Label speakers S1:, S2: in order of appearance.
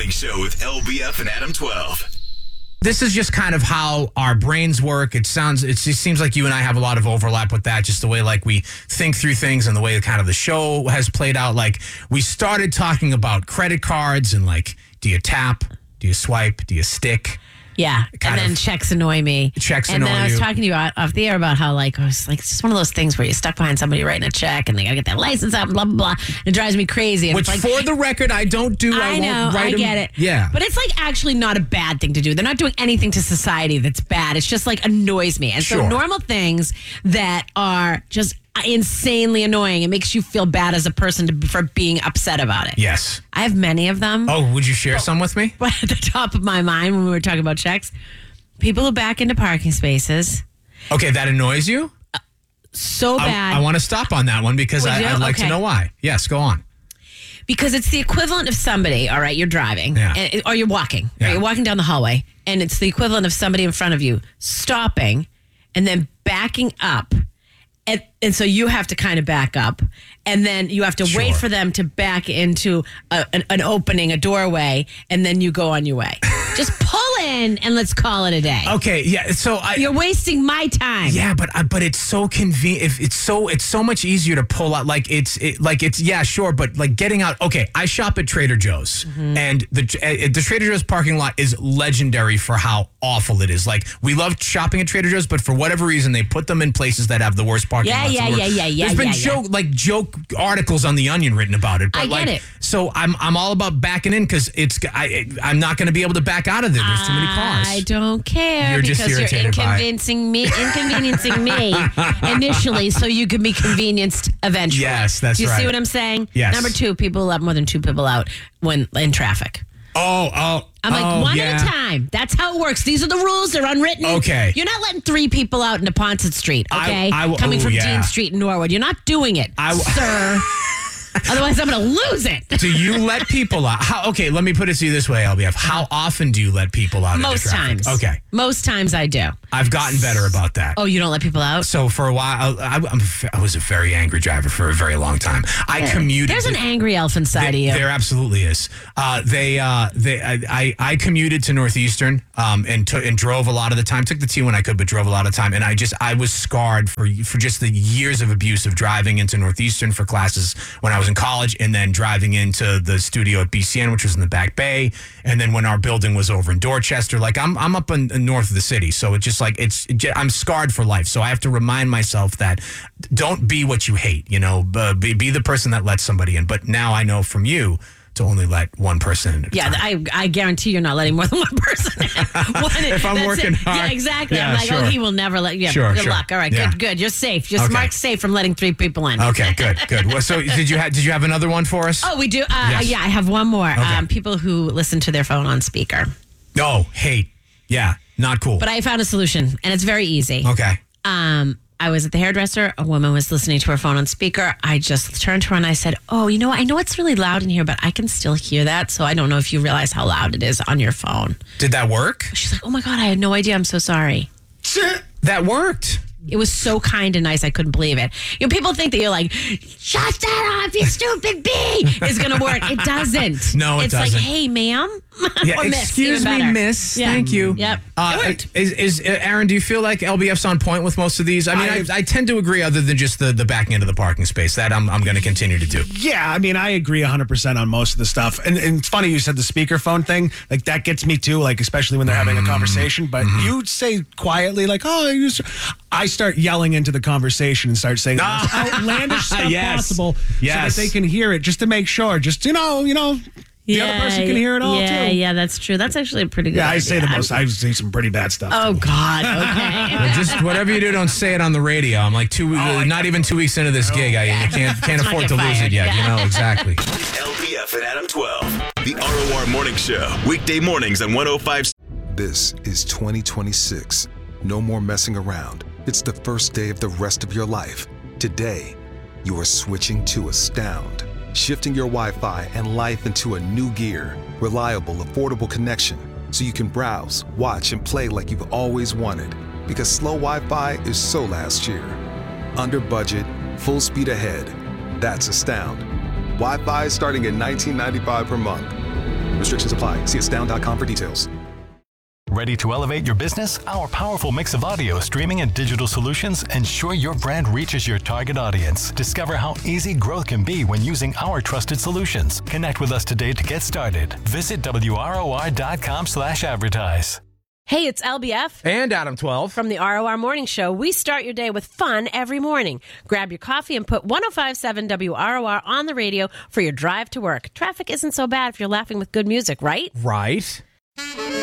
S1: Morning Show with LBF and Adam 12.
S2: This is just kind of how our brains work. It just seems like you and I have a lot of overlap with that, just the way like we think through things and the way kind of the show has played out. Like we started talking about credit cards and like, do you tap? Do you swipe? Do you stick?
S3: Yeah, and then checks annoy me.
S2: And
S3: then I was talking to you off the air about how I was like, it's just one of those things where you're stuck behind somebody writing a check and they got to get their license out, blah, blah, blah. It drives me crazy. And
S2: Which, for the record, I don't do.
S3: I know, I get it.
S2: Yeah.
S3: But it's like actually not a bad thing to do. They're not doing anything to society that's bad. It's just like annoys me. And so normal things that are just insanely annoying. It makes you feel bad as a person for being upset about it.
S2: Yes.
S3: I have many of them.
S2: Oh, would you share some with me?
S3: But at the top of my mind when we were talking about checks, people who back into parking spaces.
S2: Okay, that annoys you?
S3: So bad.
S2: I want to stop on that one because I'd like to know why. Yes, go on.
S3: Because it's the equivalent of somebody, all right, you're driving, or you're walking, right? You're walking down the hallway, and it's the equivalent of somebody in front of you stopping and then backing up. And so you have to kind of back up, and then you have to wait for them to back into an opening, a doorway, and then you go on your way. Just pull in and let's call it a day.
S2: Okay, yeah. So
S3: you're wasting my time.
S2: Yeah, but it's so convenient. It's so much easier to pull out. Like it's yeah, sure, but like getting out. Okay, I shop at Trader Joe's, and the Trader Joe's parking lot is legendary for how awful it is. Like we love shopping at Trader Joe's, but for whatever reason, they put them in places that have the worst parking lots. There's been joke articles on The Onion written about it. But
S3: I get it.
S2: So I'm all about backing in because I'm not going to be able to back out of there. There's too many cars.
S3: I don't care
S2: You're just
S3: because you're
S2: inconveniencing
S3: me initially so you can be convenienced eventually.
S2: Yes, that's right.
S3: Do you see what I'm saying?
S2: Yes.
S3: Number 2, people let more than 2 people out when in traffic.
S2: I'm
S3: like, one at a time. That's how it works. These are the rules. They're unwritten.
S2: Okay.
S3: You're not letting 3 people out into Ponset Street, okay? Coming from Dean Street in Norwood. You're not doing it, sir. Otherwise, I'm going to lose it.
S2: Do you let people out? Okay, let me put it to you this way, LBF. How often do you let people out?
S3: Most times.
S2: Okay.
S3: Most times I do.
S2: I've gotten better about that.
S3: Oh, you don't let people out?
S2: So for a while, I was a very angry driver for a very long time. I commuted.
S3: There's an angry elf inside of you.
S2: There absolutely is. I commuted to Northeastern and drove a lot of the time. Took the T when I could, but drove a lot of time. And I was scarred for just the years of abuse of driving into Northeastern for classes when I was in college, and then driving into the studio at BCN, which was in the Back Bay, and then when our building was over in Dorchester. Like I'm up in north of the city, so it's just like I'm scarred for life. So I have to remind myself that don't be what you hate. You know, be the person that lets somebody in. But now I know from you to only let one person in.
S3: Yeah, I guarantee you're not letting more than one person in.
S2: If I'm working hard.
S3: Yeah, exactly.
S2: Yeah,
S3: I'm like,
S2: sure.
S3: He will never let you. Yeah,
S2: sure,
S3: good luck. All right, good. You're safe. Mark's safe from letting 3 people in.
S2: Okay, good. Well, so did you have another one for us?
S3: Oh, we do.
S2: Yes.
S3: Yeah, I have one more.
S2: Okay.
S3: People who listen to their phone on speaker.
S2: Oh, hate. Yeah, not cool.
S3: But I found a solution, and it's very easy.
S2: Okay.
S3: I was at the hairdresser. A woman was listening to her phone on speaker. I just turned to her and I said, "Oh, I know it's really loud in here, but I can still hear that. So I don't know if you realize how loud it is on your phone."
S2: Did that work?
S3: She's like, "Oh my God, I had no idea. I'm so sorry."
S2: That worked.
S3: It was so kind and nice. I couldn't believe it. People think that you're like, "Shut that off, you stupid bee." It's going to work. It doesn't.
S2: No, it doesn't.
S3: It's like, "Hey, ma'am."
S2: Yeah, excuse me, miss. Yeah. Thank you.
S3: Yep.
S2: Is Aaron, do you feel like LBF's on point with most of these? I mean, I tend to agree other than just the backing into the parking space. That I'm going to continue to do.
S4: Yeah, I mean, I agree 100% on most of the stuff. And it's funny you said the speakerphone thing. Like, that gets me too, like, especially when they're having a conversation. But you say quietly, like, "Oh, I start yelling into the conversation and start saying the most outlandish stuff possible so that they can hear it, just to make sure. Just, the other person can hear it all, too.
S3: Yeah, that's true. That's actually a pretty good idea.
S4: I say the most. I say some pretty bad stuff.
S3: Oh, God. Okay.
S2: Well, just whatever you do, don't say it on the radio. I'm like not even 2 weeks into this gig. I can't afford to lose it yet.
S3: Yeah.
S2: Exactly.
S1: LBF and Adam 12. The ROR Morning Show. Weekday mornings on 105.
S5: This is 2026. No more messing around. It's the first day of the rest of your life. Today, you are switching to Astound. Shifting your Wi-Fi and life into a new gear. Reliable, affordable connection. So you can browse, watch, and play like you've always wanted. Because slow Wi-Fi is so last year. Under budget, full speed ahead. That's Astound. Wi-Fi starting at $19.95 per month. Restrictions apply. See astound.com for details.
S6: Ready to elevate your business? Our powerful mix of audio, streaming, and digital solutions ensure your brand reaches your target audience. Discover how easy growth can be when using our trusted solutions. Connect with us today to get started. Visit WROR.com/advertise.
S3: Hey, it's LBF.
S2: And Adam 12.
S3: From the ROR Morning Show, we start your day with fun every morning. Grab your coffee and put 105.7 WROR on the radio for your drive to work. Traffic isn't so bad if you're laughing with good music, right?
S2: Right.